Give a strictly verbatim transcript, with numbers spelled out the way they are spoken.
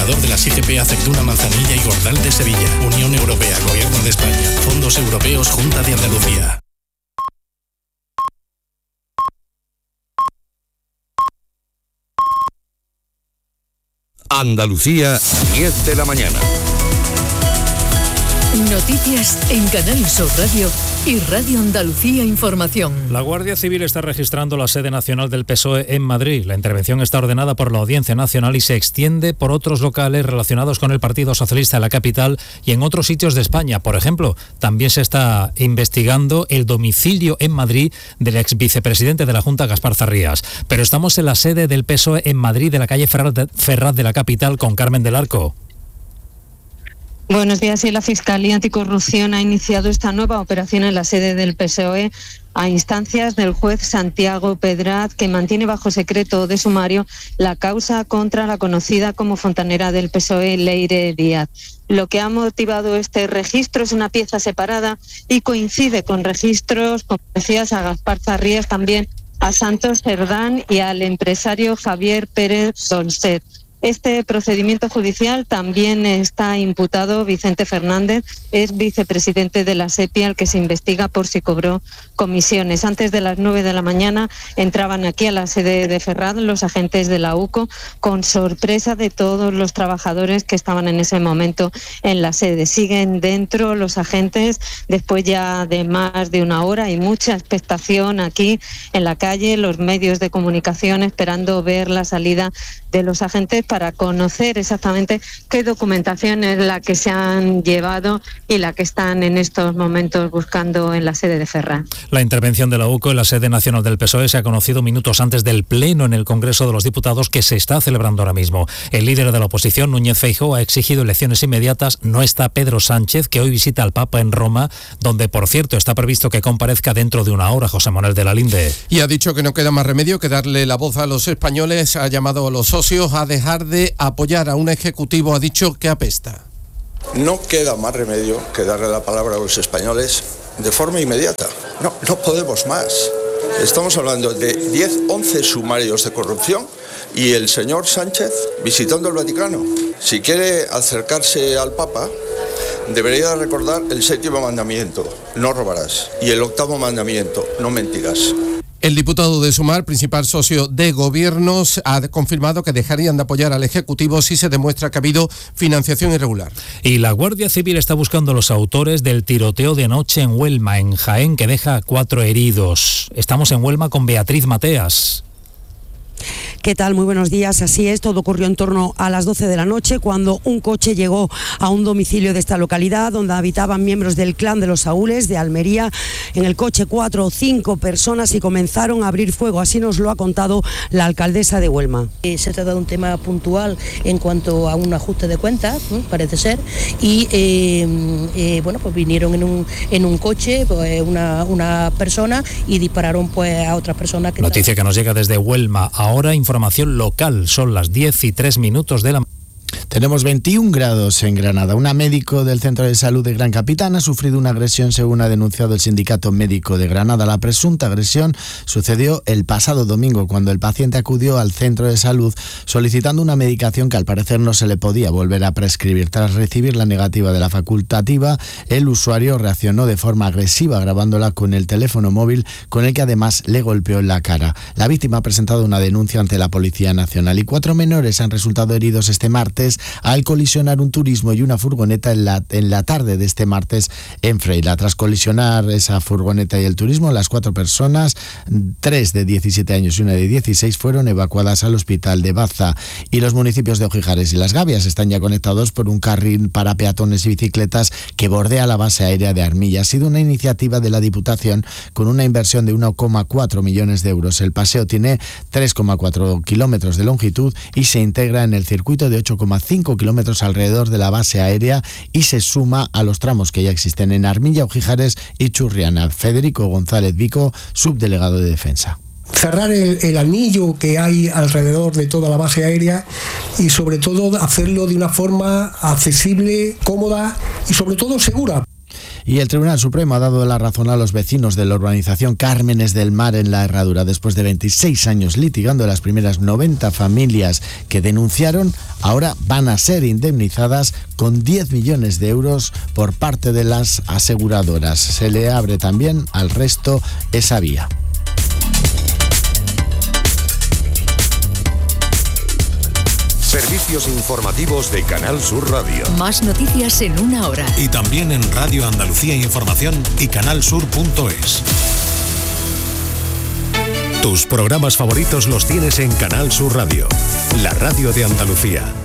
patrocinador de las I G P Aceituna, Manzanilla y Gordal de Sevilla. Unión Europea, Gobierno de España. Fondos Europeos, Junta de Andalucía. Andalucía, diez de la mañana. Noticias en Canal Sur Radio y Radio Andalucía Información. La Guardia Civil está registrando la sede nacional del P S O E en Madrid. La intervención está ordenada por la Audiencia Nacional y se extiende por otros locales relacionados con el Partido Socialista en la capital y en otros sitios de España. Por ejemplo, también se está investigando el domicilio en Madrid del ex vicepresidente de la Junta, Gaspar Zarrías. Pero estamos en la sede del P S O E en Madrid, de la calle Ferraz de, Ferraz de la capital, con Carmen del Arco. Buenos días. Y la Fiscalía Anticorrupción ha iniciado esta nueva operación en la sede del P S O E a instancias del juez Santiago Pedraz, que mantiene bajo secreto de sumario la causa contra la conocida como fontanera del P S O E, Leire Díaz. Lo que ha motivado este registro es una pieza separada y coincide con registros, como decías, a Gaspar Zarrías, también a Santos Cerdán y al empresario Javier Pérez Dolcet. Este procedimiento judicial también está imputado Vicente Fernández, es vicepresidente de la SEPI, al que se investiga por si cobró comisiones. Antes de las nueve de la mañana entraban aquí a la sede de Ferraz los agentes de la UCO, con sorpresa de todos los trabajadores que estaban en ese momento en la sede. Siguen dentro los agentes después ya de más de una hora y mucha expectación aquí en la calle, los medios de comunicación esperando ver la salida de los agentes para conocer exactamente qué documentación es la que se han llevado y la que están en estos momentos buscando en la sede de Ferraz. La intervención de la UCO en la sede nacional del P S O E se ha conocido minutos antes del pleno en el Congreso de los Diputados, que se está celebrando ahora mismo. El líder de la oposición, Núñez Feijóo, ha exigido elecciones inmediatas. No está Pedro Sánchez, que hoy visita al Papa en Roma, donde, por cierto, está previsto que comparezca dentro de una hora José Manuel de la Linde. Y ha dicho que no queda más remedio que darle la voz a los españoles. Ha llamado a los socios a dejar de apoyar a un ejecutivo, ha dicho, que apesta. No queda más remedio que darle la palabra a los españoles de forma inmediata. No, no podemos más. Estamos hablando de diez, once sumarios de corrupción y el señor Sánchez visitando el Vaticano. Si quiere acercarse al Papa, debería recordar el séptimo mandamiento, no robarás, y el octavo mandamiento, no mentirás. El diputado de Sumar, principal socio de gobiernos, ha confirmado que dejarían de apoyar al Ejecutivo si se demuestra que ha habido financiación irregular. Y la Guardia Civil está buscando a los autores del tiroteo de anoche en Huelma, en Jaén, que deja a cuatro heridos. Estamos en Huelma con Beatriz Mateas. ¿Qué tal? Muy buenos días. Así es, todo ocurrió en torno a las doce de la noche cuando un coche llegó a un domicilio de esta localidad donde habitaban miembros del clan de los Saúles de Almería. En el coche cuatro o cinco personas y comenzaron a abrir fuego. Así nos lo ha contado la alcaldesa de Huelma. Eh, se trata de un tema puntual en cuanto a un ajuste de cuentas, ¿eh? parece ser, y eh, eh, bueno, pues vinieron en un, en un coche pues, una, una persona y dispararon pues a otras personas. Que Noticia que nos llega desde Huelma. Ahora información local, son las diez y tres minutos de la mañana. Tenemos veintiún grados en Granada. Una médico del Centro de Salud de Gran Capitán ha sufrido una agresión, según ha denunciado el Sindicato Médico de Granada. La presunta agresión sucedió el pasado domingo, cuando el paciente acudió al centro de salud solicitando una medicación que al parecer no se le podía volver a prescribir. Tras recibir la negativa de la facultativa, el usuario reaccionó de forma agresiva, grabándola con el teléfono móvil, con el que además le golpeó en la cara. La víctima ha presentado una denuncia ante la Policía Nacional y cuatro menores han resultado heridos este martes al colisionar un turismo y una furgoneta en la, en la tarde de este martes en Freila. Tras colisionar esa furgoneta y el turismo, las cuatro personas, tres de diecisiete años y una de dieciséis, fueron evacuadas al hospital de Baza. Y los municipios de Ojijares y Las Gavias están ya conectados por un carril para peatones y bicicletas que bordea la base aérea de Armilla. Ha sido una iniciativa de la Diputación con una inversión de uno coma cuatro millones de euros. El paseo tiene tres coma cuatro kilómetros de longitud y se integra en el circuito de ocho coma cinco kilómetros alrededor de la base aérea y se suma a los tramos que ya existen en Armilla, Ojijares y Churriana. Federico González Vico, subdelegado de Defensa. Cerrar el, el anillo que hay alrededor de toda la base aérea y sobre todo hacerlo de una forma accesible, cómoda y sobre todo segura. Y el Tribunal Supremo ha dado la razón a los vecinos de la urbanización Cármenes del Mar en La Herradura. Después de veintiséis años litigando, las primeras noventa familias que denunciaron ahora van a ser indemnizadas con diez millones de euros por parte de las aseguradoras. Se le abre también al resto esa vía. Servicios informativos de Canal Sur Radio. Más noticias en una hora. Y también en Radio Andalucía Información y canalsur punto es. Tus programas favoritos los tienes en Canal Sur Radio, la radio de Andalucía.